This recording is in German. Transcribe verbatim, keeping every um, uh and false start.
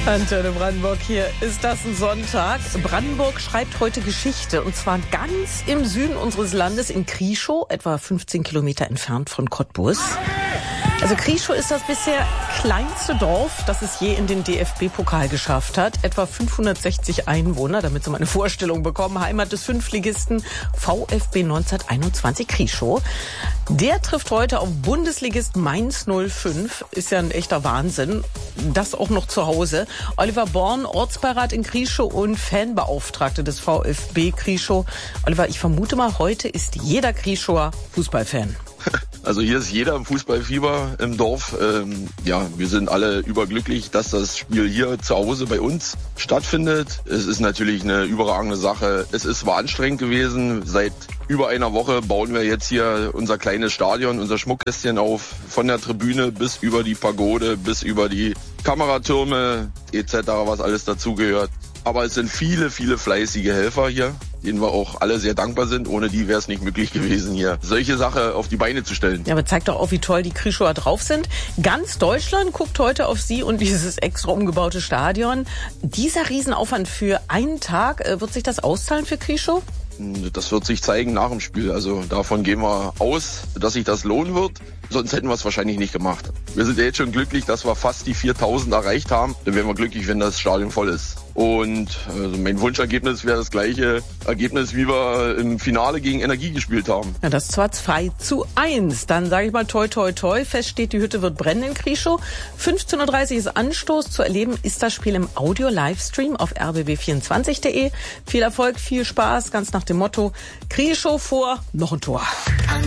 Antenne Brandenburg, hier ist das ein Sonntag. Brandenburg schreibt heute Geschichte, und zwar ganz im Süden unseres Landes in Krieschow, etwa fünfzehn Kilometer entfernt von Cottbus. Also Krieschow ist das bisher kleinste Dorf, das es je in den D F B-Pokal geschafft hat. Etwa fünfhundertsechzig Einwohner, damit Sie mal eine Vorstellung bekommen. Heimat des Fünftligisten VfB neunzehnhunderteinundzwanzig Krieschow. Der trifft heute auf Bundesligist Mainz null fünf. Ist ja ein echter Wahnsinn. Das auch noch zu Hause. Oliver Born, Ortsbeirat in Krieschow und Fanbeauftragte des VfB Krieschow. Oliver, ich vermute mal, heute ist jeder Krieschower Fußballfan. Also hier ist jeder im Fußballfieber im Dorf. Ähm, ja, wir sind alle überglücklich, dass das Spiel hier zu Hause bei uns stattfindet. Es ist natürlich eine überragende Sache. Es ist zwar anstrengend gewesen. Seit über einer Woche bauen wir jetzt hier unser kleines Stadion, unser Schmuckkästchen auf. Von der Tribüne bis über die Pagode, bis über die Kameratürme et cetera, was alles dazugehört. Aber es sind viele, viele fleißige Helfer hier, denen wir auch alle sehr dankbar sind. Ohne die wäre es nicht möglich gewesen, hier solche Sache auf die Beine zu stellen. Ja, aber zeigt doch auch, wie toll die Krieschower drauf sind. Ganz Deutschland guckt heute auf Sie und dieses extra umgebaute Stadion. Dieser Riesenaufwand für einen Tag, wird sich das auszahlen für Krieschow? Das wird sich zeigen nach dem Spiel. Also davon gehen wir aus, dass sich das lohnen wird. Sonst hätten wir es wahrscheinlich nicht gemacht. Wir sind ja jetzt schon glücklich, dass wir fast die viertausend erreicht haben. Dann wären wir glücklich, wenn das Stadion voll ist. Und also mein Wunschergebnis wäre das gleiche Ergebnis, wie wir im Finale gegen Energie gespielt haben. Ja, das zwar zwei zu eins. Dann sage ich mal toi toi toi. Fest steht, die Hütte wird brennen in Krieschow. fünfzehn Uhr dreißig ist Anstoß. Zu erleben ist das Spiel im Audio-Livestream auf r b b vierundzwanzig punkt de. Viel Erfolg, viel Spaß, ganz nach dem Motto Krieschow vor, noch ein Tor.